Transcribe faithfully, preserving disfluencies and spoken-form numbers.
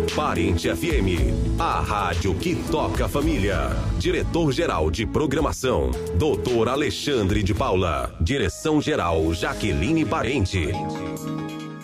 Parente F M, a rádio que toca a família. Diretor-geral de programação, doutor Alexandre de Paula. Direção-geral, Jaqueline Parente.